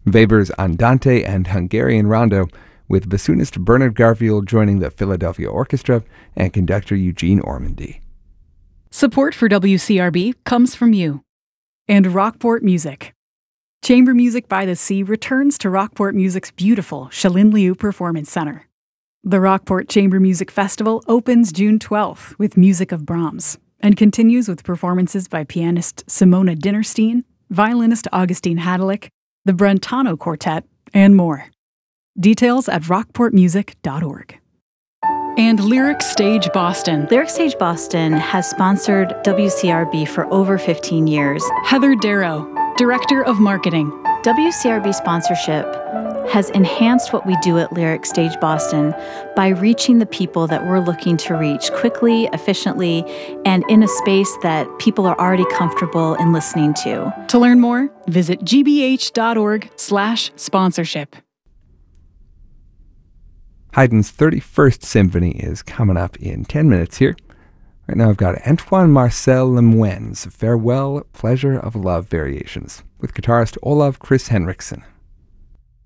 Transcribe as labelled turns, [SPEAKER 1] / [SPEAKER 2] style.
[SPEAKER 1] Weber's Andante and Hungarian Rondo, with bassoonist Bernard Garfield joining the Philadelphia Orchestra and conductor Eugene Ormandy.
[SPEAKER 2] Support for WCRB comes from you and Rockport Music. Chamber Music by the Sea returns to Rockport Music's beautiful Shalin Liu Performance Center. The Rockport Chamber Music Festival opens June 12th with music of Brahms and continues with performances by pianist Simona Dinnerstein, violinist Augustine Hadalick, the Brentano Quartet, and more. Details at rockportmusic.org. And Lyric Stage Boston.
[SPEAKER 3] Lyric Stage Boston has sponsored WCRB for over 15 years.
[SPEAKER 2] Heather Darrow, Director of Marketing.
[SPEAKER 3] WCRB sponsorship has enhanced what we do at Lyric Stage Boston by reaching the people that we're looking to reach quickly, efficiently, and in a space that people are already comfortable in listening to.
[SPEAKER 2] To learn more, visit gbh.org/sponsorship.
[SPEAKER 1] Haydn's 31st Symphony is coming up in 10 minutes here. Right now I've got Antoine Marcel Lemoine's Farewell, Pleasure of Love Variations with guitarist Olav Chris Henriksen.